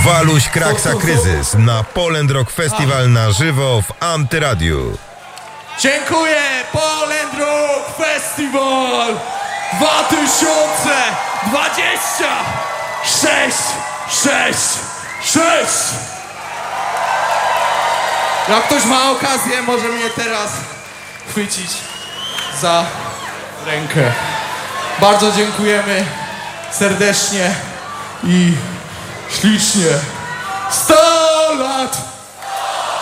Waluś Kraksa Kryzys na Poland Rock Festival na żywo w Antyradiu. Dziękuję! Poland Rock Festival 2026. Jak ktoś ma okazję, może mnie teraz chwycić za rękę. Bardzo dziękujemy serdecznie i ślicznie. 100 lat!